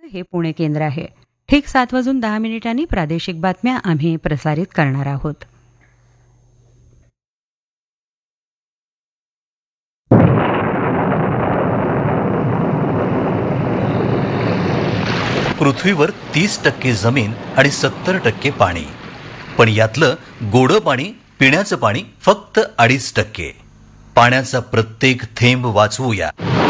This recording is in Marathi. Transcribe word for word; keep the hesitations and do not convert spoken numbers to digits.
हे पुणे केंद्र आहे. ठीक सात वाजून दहा मिनिटांनी प्रादेशिक बातम्या आम्ही प्रसारित करणार आहोत. पृथ्वीवर तीस टक्के जमीन आणि सत्तर टक्के पाणी, पण यातलं गोडं पाणी, पिण्याचं पाणी फक्त अडीच टक्के. पाण्याचा प्रत्येक थेंब वाचवूया.